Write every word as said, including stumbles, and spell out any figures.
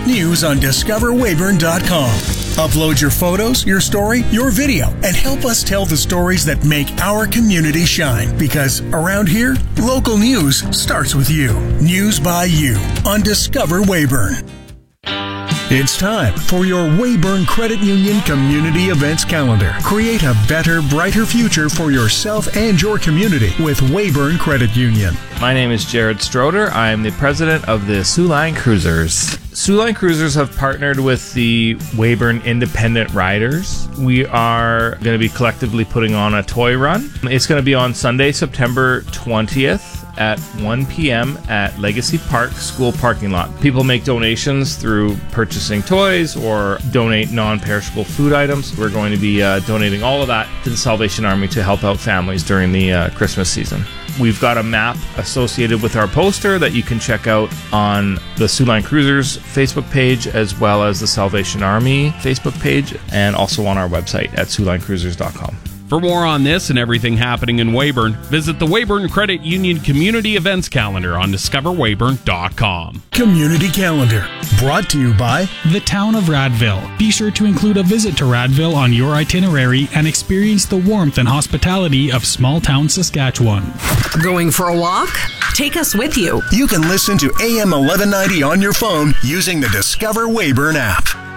news on discover weyburn dot com. Upload your photos, your story, your video, and help us tell the stories that make our community shine. Because around here, local news starts with you. News by you on Discover Weyburn. It's time for your Weyburn Credit Union Community Events Calendar. Create a better, brighter future for yourself and your community with Weyburn Credit Union. My name is Jared Stroder. I'm the president of the Soo Line Cruisers. Soo Line Cruisers have partnered with the Weyburn Independent Riders. We are going to be collectively putting on a toy run. It's going to be on Sunday, September twentieth. At one p.m. at Legacy Park School parking lot. People make donations through purchasing toys or donate non-perishable food items. We're going to be uh, donating all of that to the Salvation Army to help out families during the uh, Christmas season. We've got a map associated with our poster that you can check out on the Soo Line Cruisers Facebook page, as well as the Salvation Army Facebook page, and also on our website at soo line cruisers dot com. For more on this and everything happening in Weyburn, visit the Weyburn Credit Union Community Events Calendar on discover weyburn dot com. Community Calendar, brought to you by the Town of Radville. Be sure to include a visit to Radville on your itinerary and experience the warmth and hospitality of small town Saskatchewan. Going for a walk? Take us with you. You can listen to A M eleven ninety on your phone using the Discover Weyburn app.